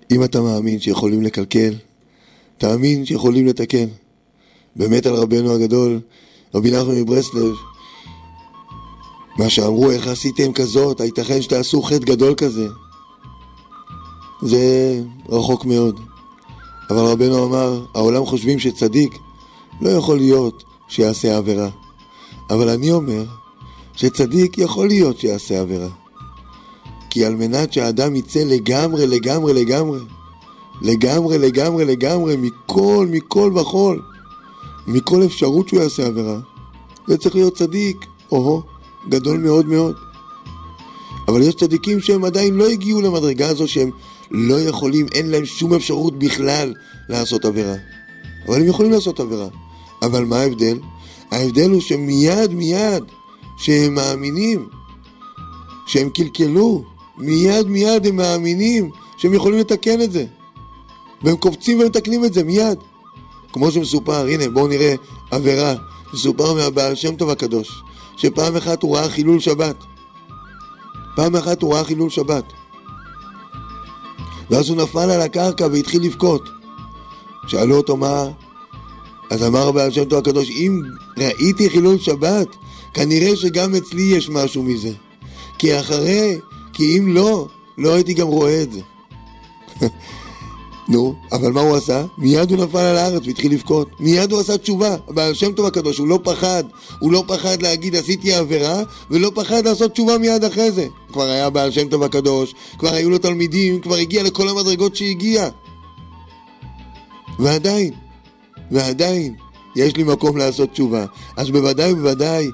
אם אתה מאמין שיכולים לקלקל, תאמין שיכולים לתקן. באמת על רבנו הגדול, רבי נחמן מברסלב, מה שאמרו, איך עשיתם כזאת, הייתכן שתעשו חטא גדול כזה. זה רחוק מאוד. אבל רבנו אמר, העולם חושבים שצדיק לא יכול להיות שיעשה עבירה. אבל אני אומר שצדיק יכול להיות שיעשה עבירה. כי על מנת שהאדם יצא לגמרי, לגמרי, לגמרי, לגמרי, לגמרי, לגמרי, מכל וכל, מכל אפשרות שהוא יעשה עבירה, זה צריך להיות צדיק, גדול מאוד מאוד. אבל יש צדיקים שהם עדיין לא הגיעו למדרגה הזו, שהם לא יכולים, אין להם שום אפשרות בכלל לעשות עבירה. אבל הם יכולים לעשות עבירה. אבל מה ההבדל? ההבדל הוא שמיד שהם מאמינים, שהם קלקלו, מיד הם מאמינים שהם יכולים לתקן את זה. והם קופצים ומתקנים את זה מיד. כמו שמסופר, הנה בואו נראה עבירה, מסופר מהבעל שם טוב הקדוש, שפעם אחת הוא ראה חילול שבת. ואז הוא נפל על הקרקע והתחיל לבכות. שאלו אותו מה? אז אמר הבעל שם טוב הקדוש, אם ראיתי חילול שבת, כנראה שגם אצלי יש משהו מזה. כי אם לא הייתי גם רואה את זה. נו, אבל מה הוא עשה? מיד הוא נפל על הארץ והתחיל לבכות. מיד הוא עשה תשובה. הבעל שם טוב הקדוש, הוא לא פחד להגיד עשיתי עבירה, ולא פחד לעשות תשובה מיד אחרי זה. כבר היה בעל שם טוב הקדוש, כבר היו לו תלמידים, כבר הגיע לכל המדרגות שהגיע. ועדיין יש לי מקום לעשות תשובה. אז בוודאי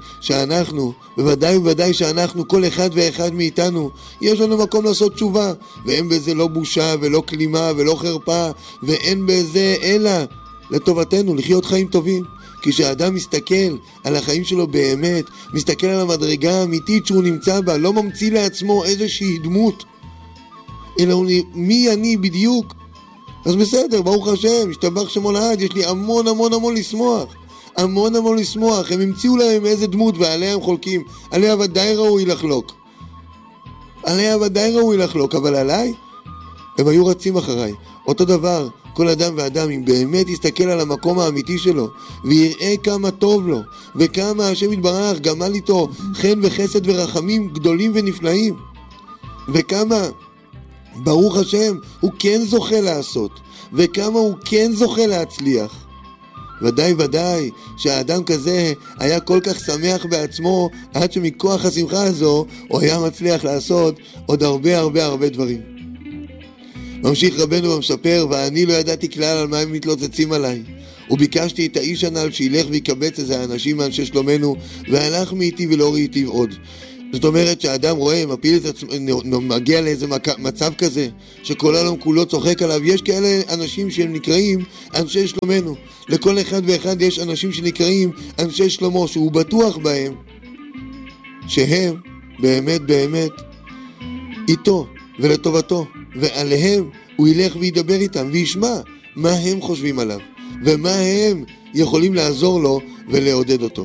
שאנחנו, כל אחד ואחד מאיתנו, יש לנו מקום לעשות תשובה. ואין בזה לא בושה ולא כלימה ולא חרפה, ואין בזה אלא לטובתנו, לחיות חיים טובים. כי כשאדם מסתכל על החיים שלו באמת, מסתכל על המדרגה האמיתית שהוא נמצא בה, לא ממציא לעצמו איזושהי דמות, אלא מי אני בדיוק, אז בסדר, ברוך השם, השתבח שמו לעד, יש לי המון לשמוח. הם המציאו להם איזה דמות ועליה הם חולקים. עליה ודאי ראוי לחלוק. אבל עליי, הם היו רצים אחריי. אותו דבר, כל אדם ואדם, אם באמת יסתכל על המקום האמיתי שלו, ויראה כמה טוב לו, וכמה השם יתברך גמל איתו חן וחסד ורחמים גדולים ונפלאים, וכמה ברוך השם הוא כן זוכה לעשות, וכמה הוא כן זוכה להצליח. ודאי שהאדם כזה היה כל כך שמח בעצמו, עד שמכוח השמחה הזו הוא היה מצליח לעשות עוד הרבה דברים. ממשיך רבנו ומספר, ואני לא ידעתי כלל על מה הם מתלוצצים עליי, וביקשתי את האיש הנ"ל שילך ויקבץ איזה אנשים מאנשי שלומנו, והלך מאיתי ולא ראיתי עוד. זאת אומרת שהאדם רואה, מפיל את עצמו, מגיע לאיזה מצב כזה, שכל העולם כולו צוחק עליו. יש כאלה אנשים שהם נקראים אנשי שלומנו. לכל אחד ואחד יש אנשים שנקראים אנשי שלמה, שהוא בטוח בהם, שהם באמת איתו ולטובתו, ועליהם הוא ילך וידבר איתם וישמע מה הם חושבים עליו, ומה הם יכולים לעזור לו ולעודד אותו.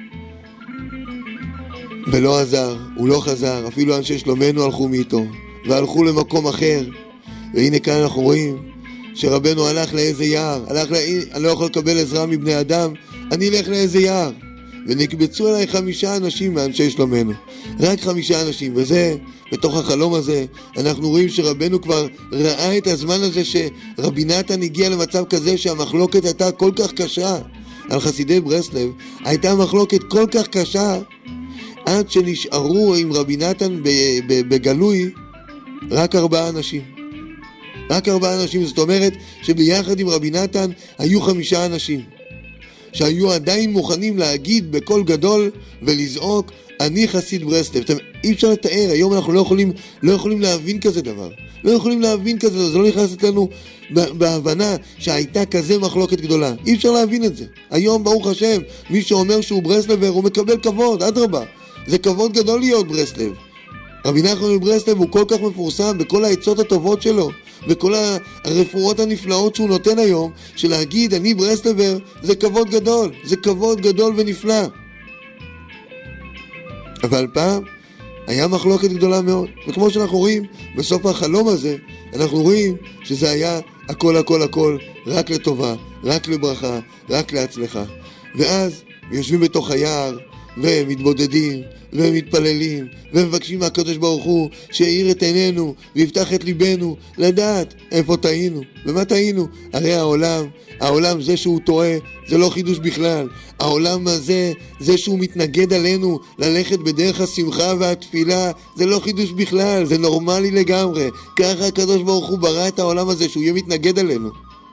ולא עזר, הוא לא חזר, אפילו אנשי שלומנו הלכו מאיתו, והלכו למקום אחר. והנה כאן אנחנו רואים שרבנו הלך לאיזה יער, אני לא יכול לקבל עזרה מבני אדם, אני אלך לאיזה יער. ונקבצו עליי 5 אנשים מאנשי שלומנו, רק 5 אנשים, וזה, בתוך החלום הזה, אנחנו רואים שרבנו כבר ראה את הזמן הזה שרבי נתן הגיע למצב כזה שהמחלוקת הייתה כל כך קשה. על חסידי ברסלב הייתה מחלוקת כל כך קשה, עד שנשארו עם רבי נתן בגלוי רק 4 אנשים. רק 4 אנשים, זאת אומרת שביחד עם רבי נתן היו 5 אנשים שהיו עדיין מוכנים להגיד בקול גדול ולזעוק אני חסיד ברסלב. אי אפשר לתאר, היום אנחנו לא יכולים להבין כזה דבר, זה לא נכנס אצלנו בהבנה שהייתה כזה מחלוקת גדולה. אי אפשר להבין את זה. היום ברוך השם, מי שאומר שהוא ברסלבר הוא מקבל כבוד, אדרבה, זה כבוד גדול להיות ברסלב. רבי נחמן מברסלב הוא כל כך מפורסם בכל העצות הטובות שלו, בכל הרפואות הנפלאות שהוא נותן היום, שלהגיד אני ברסלבר זה כבוד גדול, זה כבוד גדול ונפלא. אבל פעם היה מחלוקת גדולה מאוד. וכמו שאנחנו רואים בסוף החלום הזה, אנחנו רואים שזה היה הכל הכל הכל רק לטובה, רק לברכה, רק להצלחה. ואז יושבים בתוך היער ומתבודדים ומתפללים ומבקשים מהקדוש ברוך הוא שיאיר את עינינו ויפתח את ליבנו לדעת איפה טעינו. ומה טעינו? הרי העולם זה שהוא טועה זה לא חידוש בכלל. העולם הזה, זה שהוא מתנגד עלינו ללכת בדרך השמחה והתפילה, זה לא חידוש בכלל, זה נורמלי לגמרי. ככה הקדוש ברוך הוא ברא את העולם הזה שהוא יהיה מתנגד עלינו.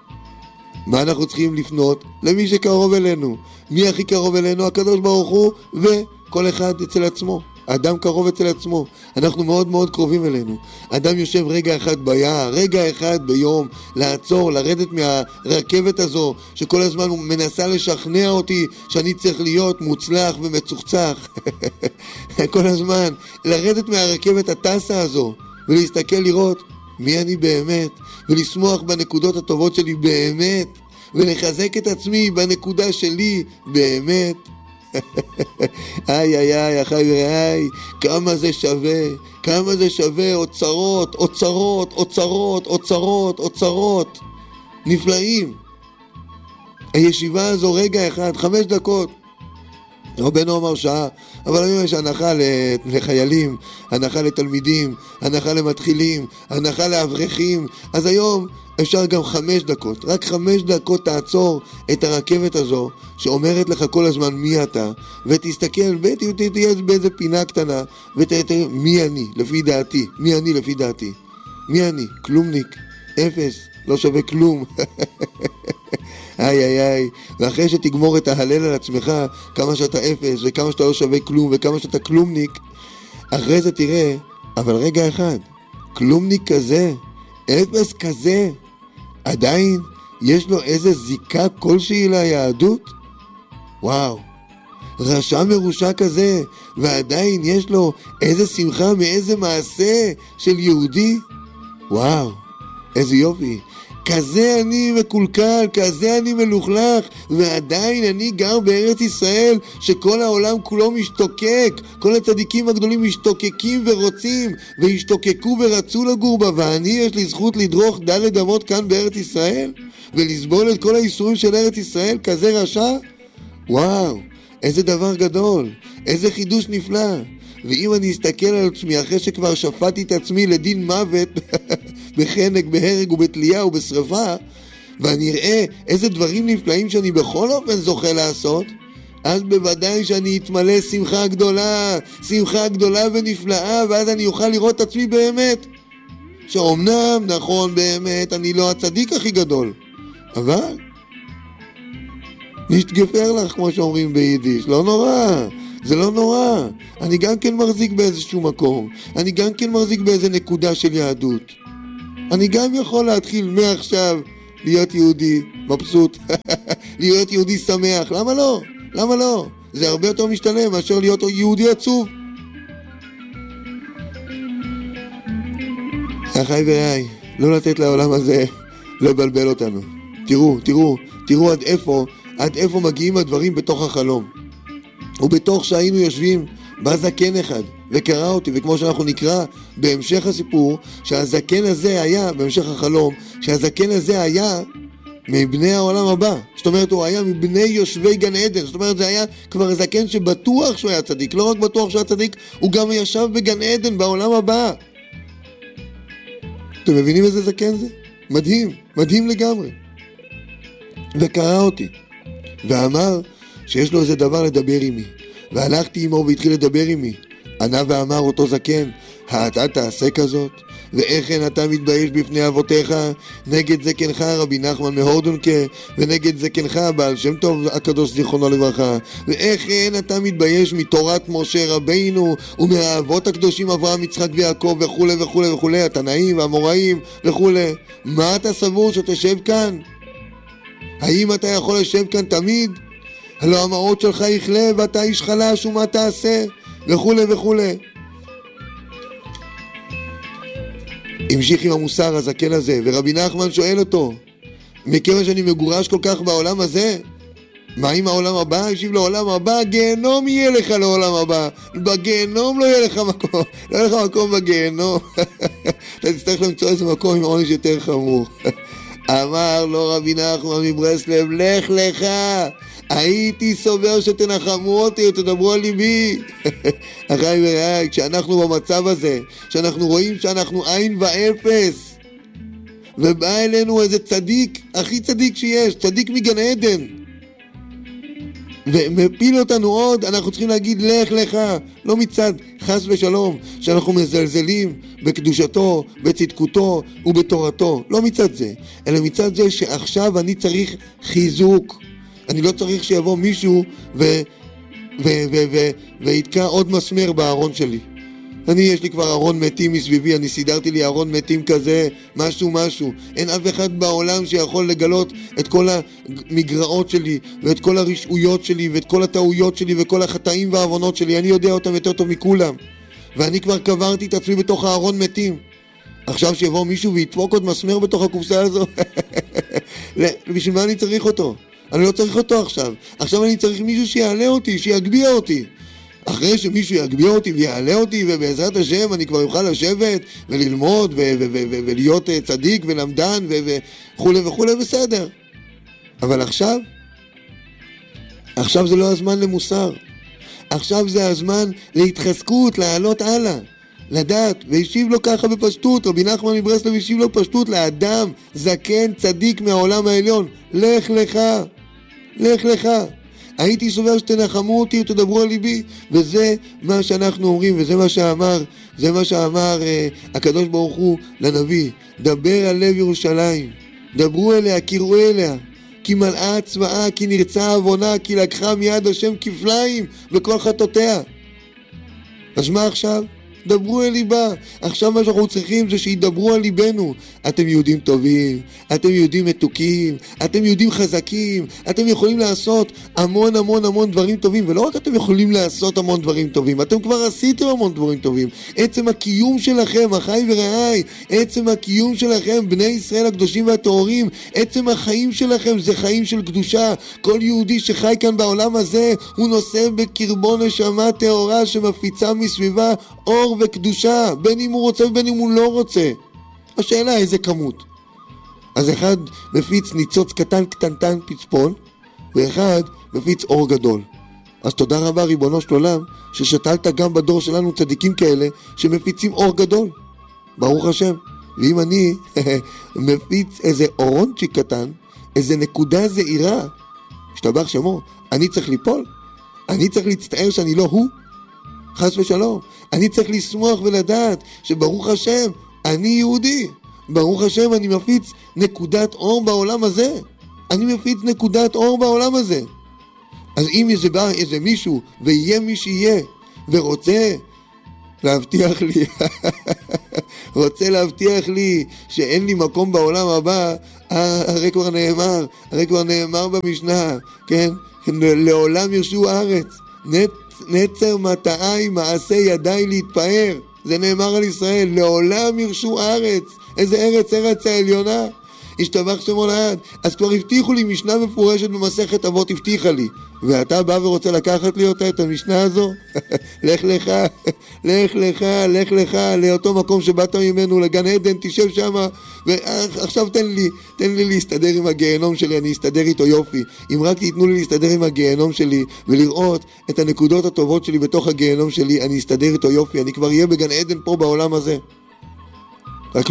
מה אנחנו צריכים לפנות? למי שקרוב אלינו. מי הכי קרוב אלינו? הקדוש ברוך הוא, וכל אחד אצל עצמו. האדם קרוב אצל עצמו. אנחנו מאוד מאוד קרובים אלינו. אדם יושב רגע אחד ביער, רגע אחד ביום, לעצור, לרדת מהרכבת הזו, שכל הזמן הוא מנסה לשכנע אותי שאני צריך להיות מוצלח ומצוחצח. כל הזמן, לרדת מהרכבת הטסה הזו, ולהסתכל לראות מי אני באמת, ולשמוח בנקודות הטובות שלי באמת, ולחזק את עצמי בנקודה שלי באמת. איי איי איי אחי ורעי, כמה זה שווה, כמה זה שווה. אוצרות, אוצרות, אוצרות, אוצרות, אוצרות נפלאים. הישיבה הזו רגע אחד, 5 דקות. רבנו אמר שעה, אבל היום יש הנחה לחיילים, הנחה לתלמידים, הנחה למתחילים, הנחה לאברכים. אז היום אפשר גם 5 דקות, רק 5 דקות תעצור את הרכבת הזו שאומרת לך כל הזמן מי אתה, ותסתכל ותהיה באיזה פינה קטנה ותראה מי אני לפי דעתי, מי אני לפי דעתי, מי אני? כלומניק, אפס, לא שווה כלום. איי איי איי. ואחרי שתגמור את ההלל על עצמך כמה שאתה אפס וכמה שאתה לא שווה כלום וכמה שאתה כלומניק, אחרי זה תראה, אבל רגע אחד, כלומניק כזה, אפס כזה, עדיין יש לו איזה זיקה כלשהי ליהדות? וואו. רשע מרושע כזה, ועדיין יש לו איזה שמחה מאיזה מעשה של יהודי? וואו, איזה יופי. כזה אני מקולקל, כזה אני מלוכלך, ועדיין אני גר בארץ ישראל שכל העולם כולו משתוקק, כל הצדיקים הגדולים משתוקקים ורוצים, והשתוקקו ורצו לגור בה, ואני יש לי זכות לדרוך דלת אמות כאן בארץ ישראל, ולסבול את כל האיסורים של ארץ ישראל, כזה רשע? וואו, איזה דבר גדול, איזה חידוש נפלא. ואם אני אסתכל על עצמי אחרי שכבר שפטתי את עצמי לדין מוות בחנק, בהרג ובתלייה ובשרפה, ואני אראה איזה דברים נפלאים שאני בכל אופן זוכה לעשות, אז בוודאי שאני אתמלא שמחה גדולה ונפלאה, ואז אני אוכל לראות את עצמי באמת, שאומנם נכון באמת אני לא הצדיק הכי גדול, אבל נשתגפר לך כמו שאומרים ביידיש, לא נורא, זה לא נורא. אני גם כן מחזיק באיזשהו מקום, אני גם כן מחזיק באיזה נקודה של יהדות, אני גם יכול להתחיל מעכשיו להיות יהודי מבסוט, להיות יהודי שמח. למה לא? למה לא? זה הרבה יותר משתלם מאשר להיות יהודי עצוב. אחי ורעי, לא לתת לעולם הזה לבלבל אותנו. תראו עד איפה מגיעים הדברים בתוך החלום. ובתוך שהיינו יושבים בא זקן אחד וקרא אותי, וכמו שאנחנו נקרא בהמשך הסיפור, שהזקן הזה היה, בהמשך החלום, שהזקן הזה היה מבני העולם הבא. זאת אומרת, הוא היה מבני יושבי גן עדן. זאת אומרת, זה היה כבר זקן שבטוח שהוא היה צדיק. לא רק בטוח שהוא היה צדיק, הוא גם ישב בגן עדן בעולם הבא. אתם מבינים איזה זקן זה? מדהים, מדהים לגמרי. וקרא אותי ואמר שיש לו איזה דבר לדבר עמי, והלכתי עמו והתחיל לדבר עמי. ענה ואמר אותו זקן, אתה תעשה כזאת? ואיך אין אתה מתבייש בפני אבותיך נגד זקנך רבי נחמן מהורדונקה, ונגד זקנך בעל שם טוב הקדוש זיכרונו לברכה? ואיך אין אתה מתבייש מתורת משה רבינו ומהאבות הקדושים אברהם יצחק ויעקב וכו' וכו' וכו', התנאים והאמוראים וכו'? מה אתה סבור שתשב כאן? האם אתה יכול לשב כאן תמיד? הלא המעות שלך יכלה ואתה איש חלש, ומה תעשה? וכו' וכו'. המשיך עם המוסר הזקן הזה, ורבי נחמן שואל אותו, מכיוון שאני מגורש כל כך בעולם הזה, מה עם העולם הבא? השיב לעולם הבא, גיהנום יהיה לך לעולם הבא. בגיהנום לא יהיה לך מקום. לא יהיה לך מקום בגיהנום. אתה תצטרך למצוא איזה מקום עם עונש יותר חמור. אמר לו רבי נחמן מברסלב, לך לך. הייתי סובר שתנחמו אותי ותדברו על ליבי. אחי ורעי, כשאנחנו במצב הזה, שאנחנו רואים שאנחנו עין ואפס, ובא אלינו איזה צדיק, הכי צדיק שיש, צדיק מגן עדן, ומפיל אותנו עוד, אנחנו צריכים להגיד לך לך, לא מצד חס ושלום שאנחנו מזלזלים בקדושתו, בצדקותו ובתורתו, לא מצד זה, אלא מצד זה שעכשיו אני צריך חיזוק. אני לא צריך שיבוא מישהו ויתקע עוד מסמר בארון שלי. יש לי כבר ארון מתים מסביבי, אני סידרתי לי ארון מתים כזה, משהו. אין אף אחד בעולם שיכול לגלות את כל המגרעות שלי, ואת כל הרשעויות שלי, ואת כל הטעויות שלי, וכל החטאים והעוונות שלי. אני יודע אותם יותר טוב מכולם. ואני כבר קברתי את עצמי בתוך הארון מתים. עכשיו שיבוא מישהו ויתפוק עוד מסמר בתוך הקופסה הזו, בשביל מה אני צריך אותו? אני לא צריך אותו עכשיו. עכשיו אני צריך מישהו שיעלה אותי, שיגביה אותי. אחרי שמישהו יגביה אותי ויעלה אותי, ובעזרת השם אני כבר יוכל לשבת וללמוד ולהיות צדיק ולמדן וכו' וכו', בסדר. אבל עכשיו זה לא הזמן למוסר. עכשיו זה הזמן להתחזקות, לעלות הלאה, לדעת. והשיב לו ככה בפשטות, רבי נחמן מברסלב השיב לו בפשטות, לאדם זקן צדיק מהעולם העליון, לך לך, לך לך. הייתי סובר שתנחמו אותי ותדברו על ליבי. וזה מה שאנחנו אומרים, וזה מה שאמר הקדוש ברוך הוא לנביא, דבר על לב ירושלים, דברו אליה, קראו אליה, כי מלאה צבאה, כי נרצה עוונה, כי לקחה מיד השם כפליים וכל חטאותיה. אז מה עכשיו? דברו אל ליבה. עכשיו מה שאנחנו צריכים זה שידברו על ליבנו. אתם יהודים טובים, אתם יהודים מתוקים, אתם יהודים חזקים, אתם יכולים לעשות המון דברים טובים. ולא רק אתם יכולים לעשות המון דברים טובים, אתם כבר עשיתם המון דברים טובים. עצם הקיום שלכם, אחי ורעי, עצם הקיום שלכם, בני ישראל הקדושים והטהורים, עצם החיים שלכם זה חיים של קדושה. כל יהודי שחי כאן בעולם הזה, הוא נושא בקרבו נשמה טהורה שמפיצה מסביבה אור וקדושה, בין אם הוא רוצה ובין אם הוא לא רוצה. השאלה איזה כמות. אז אחד מפיץ ניצוץ קטן פצפון, ואחד מפיץ אור גדול. אז תודה רבה ריבונו של עולם ששתלת גם בדור שלנו צדיקים כאלה שמפיצים אור גדול, ברוך השם. ואם אני מפיץ איזה אורונצ'יק קטן, איזה נקודה זעירה, השתבח שמו, אני צריך ליפול? אני צריך להצטער שאני לא הוא? חס ושלום. אני צריך לשמוח ולדעת שברוך השם אני יהודי, ברוך השם אני מפיץ נקודת אור בעולם הזה, אני מפיץ נקודת אור בעולם הזה. אז אם בא איזה מישהו ויהיה מי שיהיה ורוצה להבטיח לי רוצה להבטיח לי שאין לי מקום בעולם הבא, הרי כבר נאמר במשנה, כן? לעולם ירשו הארץ, נצר מטעי מעשה ידיי להתפאר. זה נאמר על ישראל, לעולם ירשו הארץ. איזה ארץ? ארץ העליונה. השתבח שמו לעד. אז כבר הבטיחו לי משנה מפורשת במסכת אבות, הבטיחה לי, ואתה בא ורוצה לקחת לי אותה, את המשנה הזו? לך לך לאותו מקום שבאת ממנו, לגן עדן, תשב שמה, ועכשיו תן לי להסתדר עם הגיהנום שלי, אני אסתדר איתו יופי. אם רק תיתנו לי להסתדר עם הגיהנום שלי ולראות את הנקודות הטובות שלי בתוך הגיהנום שלי, אני אסתדר איתו יופי, אני כבר אהיה בגן עדן פה בעולם הזה. רק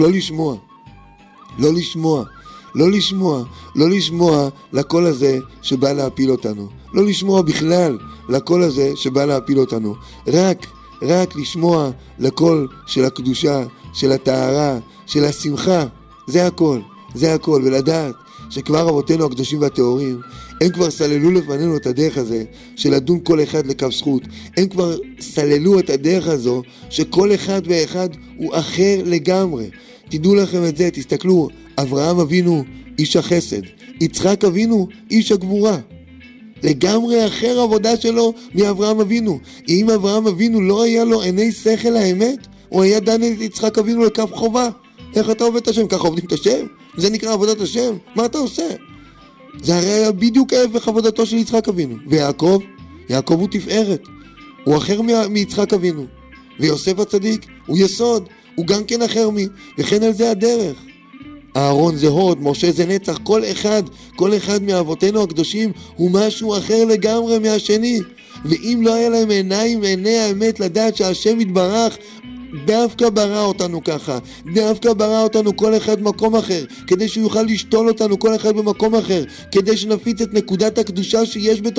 לא לשמוע לקול הזה שבא להפיל אותנו, לא לשמוע בכלל לקול הזה שבא להפיל אותנו, רק לשמוע לקול של הקדושה, של הטהרה, של השמחה. זה הכל, ולדעת שכבר אבותינו הקדושים והטהורים, הם כבר סללו לפנינו את הדרך הזה של לדון כל אחד לכף זכות. הם כבר סללו את הדרך הזו שכל אחד ואחד הוא אחר לגמרי. תדעו לכם את זה, תסתכלו, אברהם אבינו איש החסד, יצחק אבינו איש הגבורה, לגמרי אחר עבודה שלו מאברהם אבינו. אם אברהם אבינו לא היה לו עיני שכל האמת, הוא היה דן את יצחק אבינו לכף חובה. איך אתה עובד את השם? ככה עובדים את השם? זה נקרא עבודת השם? מה אתה עושה? זה הרי היה בדיוק ההפך עבודתו של יצחק אבינו. ויעקב? יעקב הוא תפארת, הוא אחר מיצחק אבינו. ויוסף הצדיק הוא יסוד, הוא גם כן אחר וכן על זה הדרך. אהרון זה הוד, משה זה נצח, כל אחד מאבותינו הקדושים הוא משהו אחר לגמרי מהשני. ואם לא היה להם עיני האמת לדעת שהשם יתברך דווקא ברא אותנו ככה, דווקא ברא אותנו כל אחד במקום אחר, כדי שהוא יוכל לשתול אותנו כל אחד במקום אחר, כדי שנפיץ את נקודת הקדושה שיש בתוכנו.